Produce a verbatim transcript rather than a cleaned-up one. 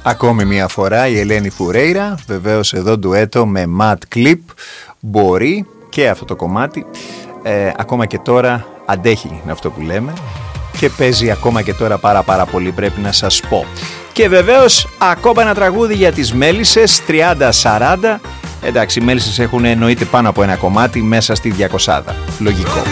Ακόμη μια φορά η Ελένη Φουρέιρα, βεβαίως εδώ ντουέτο με Mad Clip. Μπορεί και αυτό το κομμάτι ε, ακόμα και τώρα αντέχει, είναι αυτό που λέμε, και παίζει ακόμα και τώρα πάρα πάρα πολύ, πρέπει να σας πω. Και βεβαίως ακόμα ένα τραγούδι για τις μέλισσες, τριάντα σαράντα. Εντάξει, οι μέλισσες έχουν εννοείται πάνω από ένα κομμάτι μέσα στη διακοσάδα. Λογικό.